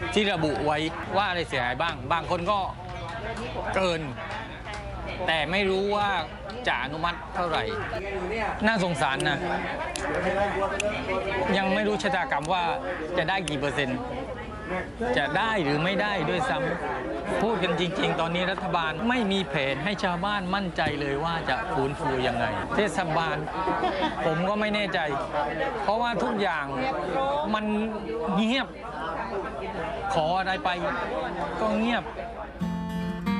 ที่ระบุไว้ว่าอะไรเสียหายบ้างบางคนก็เกินแต่ไม่รู้ว่าจะอนุมัติเท่าไหร่น่าสงสารนะยังไม่รู้ชะตากรรมว่าจะได้กี่เปอร์เซ็นต์จะได้หรือไม่ได้ด้วยซ้ำพูดกันจริงๆตอนนี้รัฐบาลไม่มีแผนให้ชาวบ้านมั่นใจเลยว่าจะฟื้นฟูยังไงเทศบาลผมก็ไม่แน่ใจเพราะว่าทุกอย่างมันเงียบขออะไรไปก็เงียบ